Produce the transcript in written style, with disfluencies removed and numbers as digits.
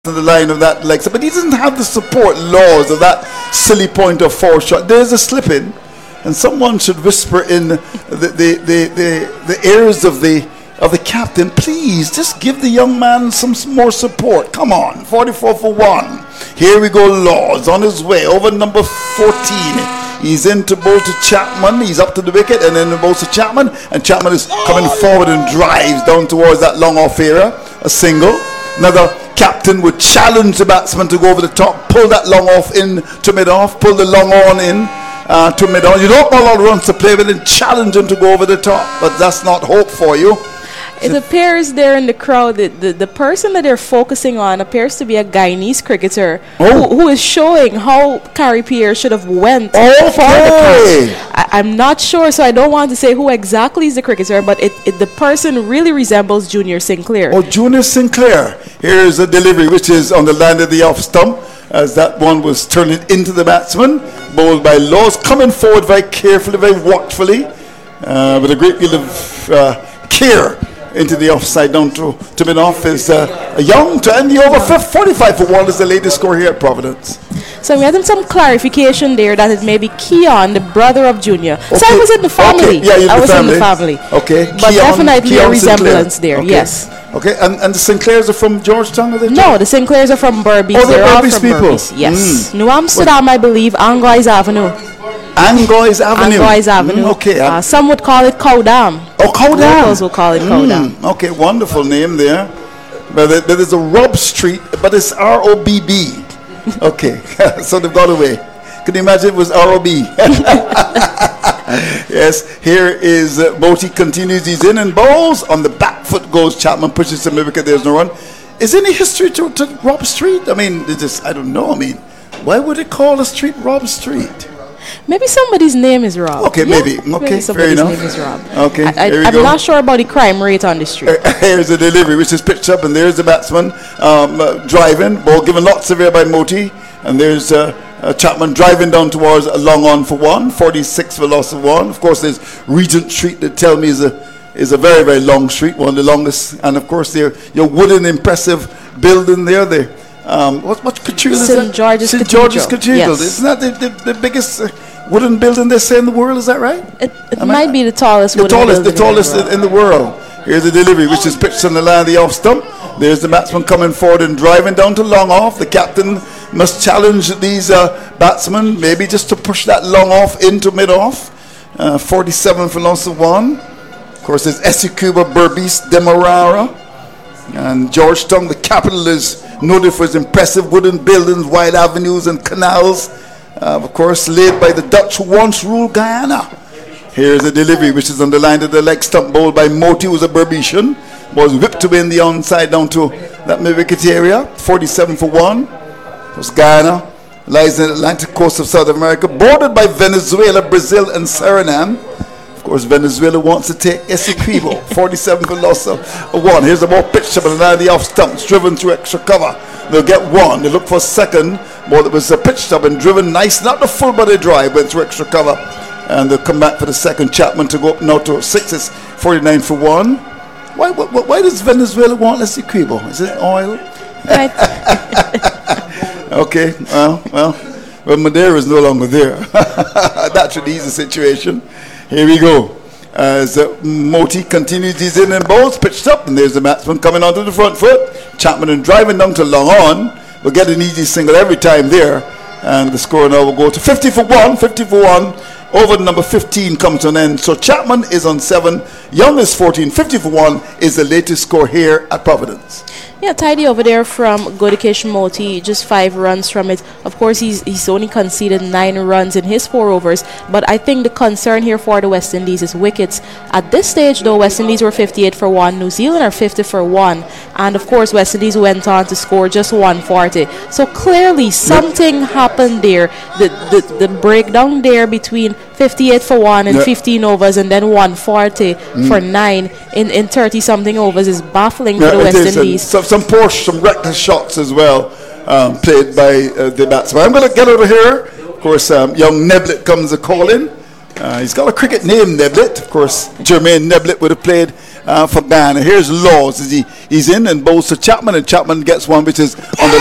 to the line of that leg, but he doesn't have the support laws of that silly point of 4 shot. There's a slip in, and someone should whisper in the ears of the captain, please just give the young man some more support. Come on, 44 for 1. Here we go, Laws on his way over number 14. He's into bowl to Chapman. He's up to the wicket and then the bowl to Chapman, and Chapman is coming forward and drives down towards that long off area. A single. Another captain would challenge the batsman to go over the top, pull that long off in to mid-off, pull the long on in to mid-on. You don't know a lot of runs to play with and challenge him to go over the top, but that's not hope for you. It appears there in the crowd that the person that they're focusing on appears to be a Guyanese cricketer who is showing how Carrie Pierre should have went for the catch. I'm not sure, so I don't want to say who exactly is the cricketer, but the person really resembles Junior Sinclair. Oh, Junior Sinclair. Here's a delivery which is on the line of the off stump as that one was turning into the batsman. Bowled by Laws, coming forward very carefully, very watchfully, with a great deal of care. Into the offside down to mid-off is Young to end the over. 45 for 1 is the latest score here at Providence. So we had some clarification there that it may be Keon, the brother of Junior. Okay. So I was in the family. Okay. Yeah, I was in the family. Okay. But definitely a resemblance Sinclair. there, okay. Yes. Okay, and the Sinclairs are from Georgetown? Are they? No, the Sinclairs are from Berbice. Oh, they're all Berbice from people? Berbice. Yes. New Amsterdam, I believe, Angois Avenue. Angois Avenue. Angois Avenue. Okay. Some would call it Cowdam. Oh, Cowdam. Locals will call it Cowdam. Okay, wonderful name there. But there's a Rob Street, but it's R-O-B-B. Okay, so they've got away. Can you imagine it was R-O-B? Yes, here is Moti continues. He's in and bowls. On the back foot goes Chapman, pushes him because there's no run. Is there any history to Rob Street? I mean, I don't know. I mean, why would they call a street Rob Street? Maybe somebody's name is Rob. Okay, maybe. Okay, maybe fair enough. Name is Rob. Okay, I'm not sure about the crime rate on the street. Here's a delivery which is pitched up, and there's the batsman driving. Ball given lots of air by Moti, and there's Chapman driving down towards a long on for 1. 46 for loss of 1. Of course, there's Regent Street that tell me is a very, very long street, one of the longest. And of course, your wooden impressive building there. What cathedral is that? St. George's Cathedral. Yes. Isn't that the biggest wooden building they say in the world? Is that right? It might be the tallest wooden building. The tallest in the world. Here's the delivery, which is pitched on the line of the off stump. There's the batsman coming forward and driving down to long off. The captain must challenge these batsmen, maybe just to push that long off into mid off. 47 for loss of 1. Of course, there's Essecuba, Berbice, Demerara, and Georgetown. The capital is noted for its impressive wooden buildings, wide avenues, and canals. Of course, laid by the Dutch who once ruled Guyana. Here's a delivery which is on the line of the leg stump, bowled by Moti, who's a Berbician. Was whipped away in the onside down to that mid-wicket area. 47 for 1. It was Guyana. Lies in the Atlantic coast of South America, bordered by Venezuela, Brazil, and Suriname. Of course, Venezuela wants to take Essequibo. 47 for loss of 1. Here's the ball pitched up on the line of the off stump. It's driven through extra cover. They'll get 1. They look for a second. Ball that was pitched up and driven nice. Not the full body drive, went through extra cover. And they'll come back for the second. Chapman to go up now to 6. It's 49 for 1. Why does Venezuela want Essequibo? Is it oil? Right. Okay, well, Madeira is no longer there. That should ease the situation. Here we go. As Moti continues, he's in and bowls, pitched up, and there's the batsman coming onto the front foot. Chapman and driving down to long on. We'll get an easy single every time there. And the score now will go to 50 for 1. 50 for 1. Over number 15 comes to an end. So Chapman is on 7. Young is 14. 50 for 1 is the latest score here at Providence. Yeah, tidy over there from Godikesh Moti, just 5 runs from it. Of course, he's only conceded 9 runs in his 4 overs. But I think the concern here for the West Indies is wickets. At this stage, though, West Indies were 58 for 1. New Zealand are 50 for 1. And, of course, West Indies went on to score just 140. So, clearly, something happened there. The breakdown there between 58 for 1 and 15 overs and then 140 for 9 in 30-something overs is baffling for the West Indies. Some reckless shots as well played by the batsman. I'm going to get over here. Of course, young Neblett comes a call in. He's got a cricket name, Neblett. Of course, Jermaine Neblett would have played for Guyana. Here's Laws as he's in and bowls to Chapman, and Chapman gets one which is on the